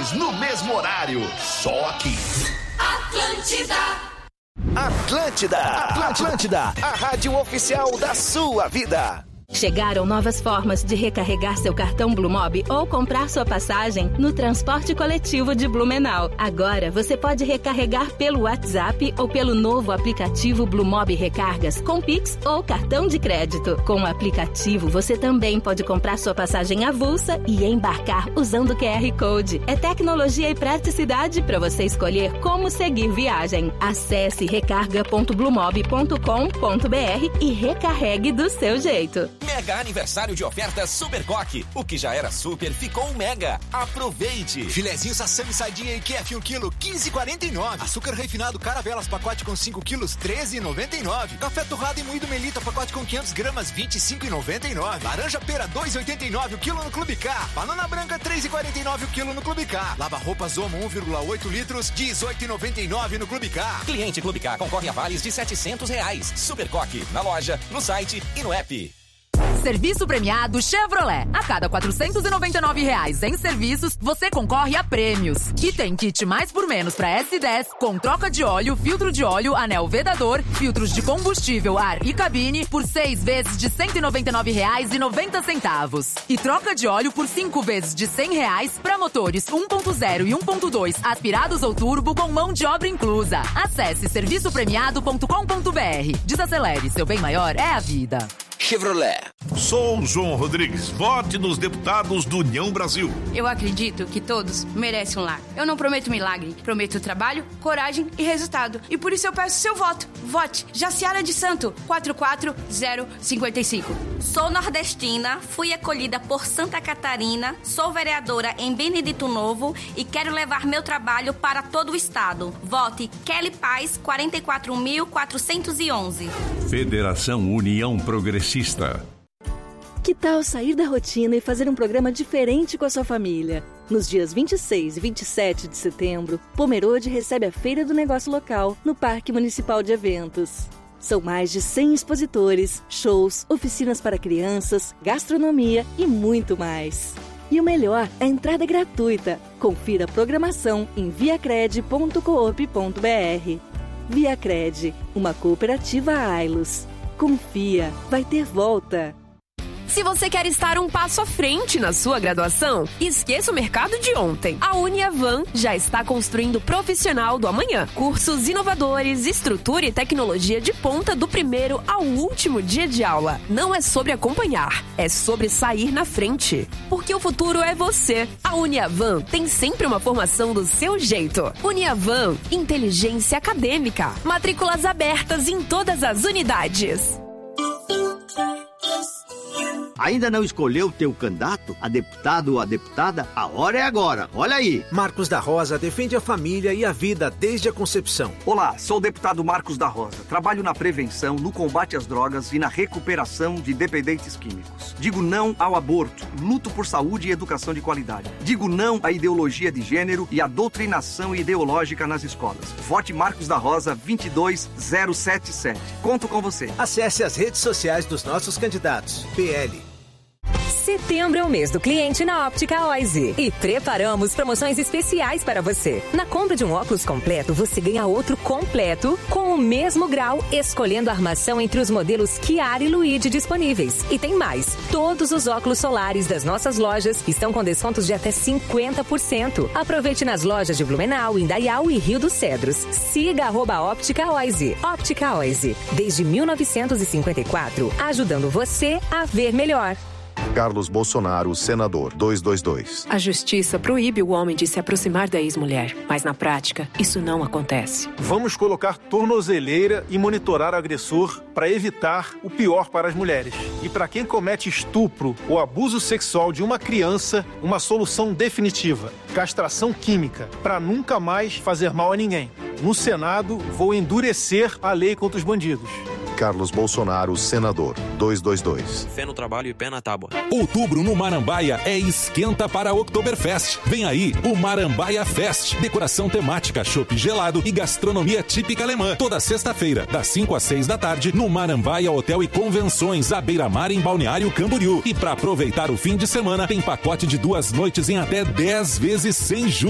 sábados no mesmo horário. Só aqui. Atlântida, a rádio oficial da sua vida. Chegaram novas formas de recarregar seu cartão Blumob ou comprar sua passagem no transporte coletivo de Blumenau. Agora você pode recarregar pelo WhatsApp ou pelo novo aplicativo Blumob Recargas com Pix ou cartão de crédito. Com o aplicativo você também pode comprar sua passagem avulsa e embarcar usando o QR Code. É tecnologia e praticidade para você escolher como seguir viagem. Acesse recarga.blumob.com.br e recarregue do seu jeito. Mega aniversário de ofertas Super Coque. O que já era super ficou mega. Aproveite. Filezinho Sassami Sadia e QF 1 kg, 15,49. Açúcar refinado Caravelas, pacote com 5 quilos, 13,99. Café torrado e moído Melita, pacote com 500 gramas, 25,99. Laranja pera, 2,89 o quilo no Clube K. Banana branca, 3,49 o quilo no Clube K. Lava roupas Omo, 1,8 litros, 18,99 no Clube K. Cliente Clube K concorre a vales de R$700. Super Coque, na loja, no site e no app. Serviço premiado Chevrolet. A cada R$499 em serviços, você concorre a prêmios. E tem kit mais por menos para S10, com troca de óleo, filtro de óleo, anel vedador, filtros de combustível, ar e cabine, por 6 vezes de R$199,90. E troca de óleo por 5 vezes de R$100 para motores 1.0 e 1.2 aspirados ou turbo com mão de obra inclusa. Acesse serviçopremiado.com.br. Desacelere, seu bem maior é a vida. Chevrolet. Sou o João Rodrigues. Vote nos deputados do União Brasil. Eu acredito que todos merecem um lar. Eu não prometo milagre, prometo trabalho, coragem e resultado. E por isso eu peço seu voto. Vote Jaciara de Santo, 44055. Sou nordestina, fui acolhida por Santa Catarina, sou vereadora em Benedito Novo e quero levar meu trabalho para todo o estado. Vote Kelly Paz, 44.411. Federação União Progressista. Que tal sair da rotina e fazer um programa diferente com a sua família? Nos dias 26 e 27 de setembro, Pomerode recebe a Feira do Negócio Local no Parque Municipal de Eventos. São mais de 100 expositores, shows, oficinas para crianças, gastronomia e muito mais. E o melhor, a entrada é gratuita. Confira a programação em viacred.coop.br. Viacred, uma cooperativa Ailos. Confia, vai ter volta. Se você quer estar um passo à frente na sua graduação, esqueça o mercado de ontem. A Uniavan já está construindo o profissional do amanhã. Cursos inovadores, estrutura e tecnologia de ponta do primeiro ao último dia de aula. Não é sobre acompanhar, é sobre sair na frente. Porque o futuro é você. A Uniavan tem sempre uma formação do seu jeito. Uniavan, inteligência acadêmica. Matrículas abertas em todas as unidades. Ainda não escolheu o teu candidato, a deputado ou a deputada? A hora é agora, olha aí. Marcos da Rosa defende a família e a vida desde a concepção. Olá, sou o deputado Marcos da Rosa. Trabalho na prevenção, no combate às drogas e na recuperação de dependentes químicos. Digo não ao aborto, luto por saúde e educação de qualidade. Digo não à ideologia de gênero e à doutrinação ideológica nas escolas. Vote Marcos da Rosa 22077. Conto com você. Acesse as redes sociais dos nossos candidatos. PL. Setembro é o mês do cliente na Óptica Oise e preparamos promoções especiais para você. Na compra de um óculos completo, você ganha outro completo com o mesmo grau, escolhendo a armação entre os modelos Chiara e Luigi disponíveis. E tem mais, todos os óculos solares das nossas lojas estão com descontos de até 50%. Aproveite nas lojas de Blumenau, Indaial e Rio dos Cedros. Siga @Óptica Oise. Óptica Oise, desde 1954, ajudando você a ver melhor. Carlos Bolsonaro, senador, 222. A justiça proíbe o homem de se aproximar da ex-mulher, mas na prática, isso não acontece. Vamos colocar tornozeleira e monitorar o agressor para evitar o pior para as mulheres. E para quem comete estupro ou abuso sexual de uma criança, uma solução definitiva: castração química, para nunca mais fazer mal a ninguém. No Senado, vou endurecer a lei contra os bandidos. Carlos Bolsonaro, senador, 222. Fé no trabalho e pé na tábua. Outubro no Marambaia é esquenta para Oktoberfest. Vem aí o Marambaia Fest. Decoração temática, chopp gelado e gastronomia típica alemã. Toda sexta-feira, das 5 às 6 da tarde, no Marambaia Hotel e Convenções, à beira-mar em Balneário Camboriú. E para aproveitar o fim de semana, tem pacote de 2 noites em até 10 vezes sem juros.